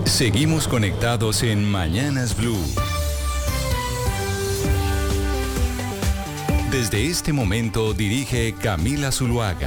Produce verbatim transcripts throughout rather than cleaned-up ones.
Seguimos conectados en Mañanas Blue. Desde este momento dirige Camila Zuluaga.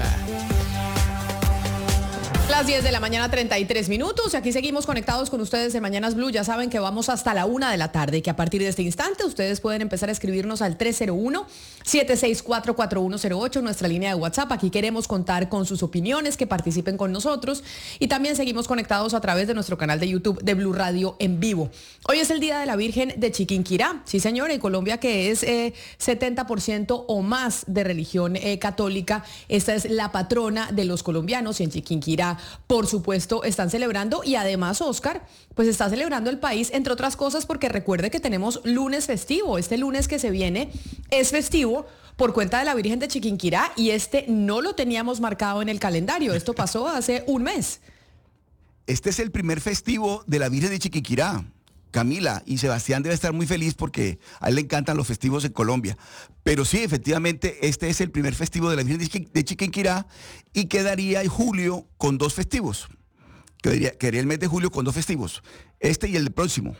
Las diez de la mañana, treinta y tres minutos, y aquí seguimos conectados con ustedes en Mañanas Blue. Ya saben que vamos hasta la una de la tarde y que a partir de este instante ustedes pueden empezar a escribirnos al tres cero uno, siete seis cuatro, cuatro uno cero ocho, nuestra línea de WhatsApp. Aquí queremos contar con sus opiniones, que participen con nosotros, y también seguimos conectados a través de nuestro canal de YouTube de Blue Radio en vivo. Hoy es el Día de la Virgen de Chiquinquirá. Sí, señor, en Colombia, que es eh, setenta por ciento o más de religión eh, católica. Esta es la patrona de los colombianos, y en Chiquinquirá, por supuesto, están celebrando. Y además, Oscar, pues está celebrando el país, entre otras cosas, porque recuerde que tenemos lunes festivo. Este lunes que se viene es festivo por cuenta de la Virgen de Chiquinquirá, y este no lo teníamos marcado en el calendario. Esto pasó hace un mes. Este es el primer festivo de la Virgen de Chiquinquirá, Camila, y Sebastián debe estar muy feliz porque a él le encantan los festivos en Colombia. Pero sí, efectivamente, este es el primer festivo de la Virgen de, Chiqui, de Chiquinquirá, y quedaría en julio con dos festivos. Quedaría, quedaría el mes de julio con dos festivos, este y el próximo.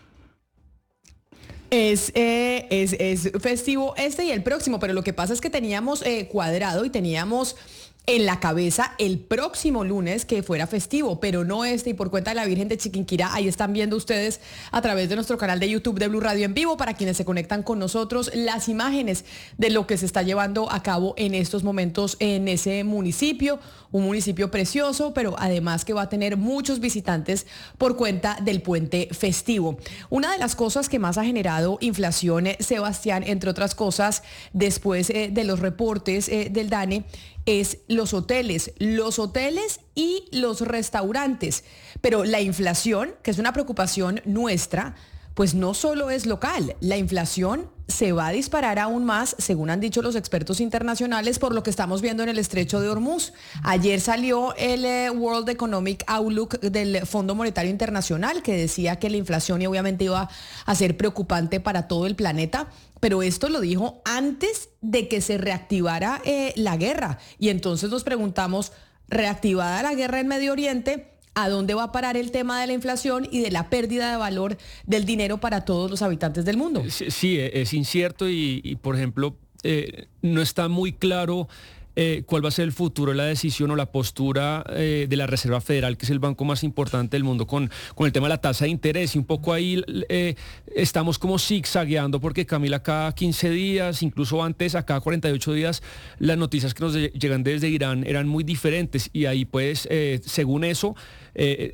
Es, eh, es, es festivo este y el próximo, pero lo que pasa es que teníamos eh, cuadrado y teníamos en la cabeza el próximo lunes que fuera festivo, pero no este, y por cuenta de la Virgen de Chiquinquirá. Ahí están viendo ustedes a través de nuestro canal de YouTube de Blue Radio en vivo, para quienes se conectan con nosotros, las imágenes de lo que se está llevando a cabo en estos momentos en ese municipio, un municipio precioso, pero además que va a tener muchos visitantes por cuenta del puente festivo. Una de las cosas que más ha generado inflación, eh, Sebastián, entre otras cosas, después eh, de los reportes eh, del DANE, es los hoteles, los hoteles y los restaurantes. Pero la inflación, que es una preocupación nuestra, pues no solo es local. La inflación se va a disparar aún más, según han dicho los expertos internacionales, por lo que estamos viendo en el Estrecho de Hormuz. Ayer salió el eh, World Economic Outlook del Fondo Monetario Internacional, que decía que la inflación y obviamente iba a ser preocupante para todo el planeta. Pero esto lo dijo antes de que se reactivara eh, la guerra. Y entonces nos preguntamos, reactivada la guerra en Medio Oriente, ¿a dónde va a parar el tema de la inflación y de la pérdida de valor del dinero para todos los habitantes del mundo? Sí, sí, es incierto y, y por ejemplo, eh, no está muy claro Eh, cuál va a ser el futuro, la decisión o la postura eh, de la Reserva Federal, que es el banco más importante del mundo, con, con el tema de la tasa de interés. Y un poco ahí eh, estamos como zigzagueando, porque, Camila, cada quince días, incluso antes, a cada cuarenta y ocho días, las noticias que nos llegan desde Irán eran muy diferentes. Y ahí, pues, eh, según eso, eh,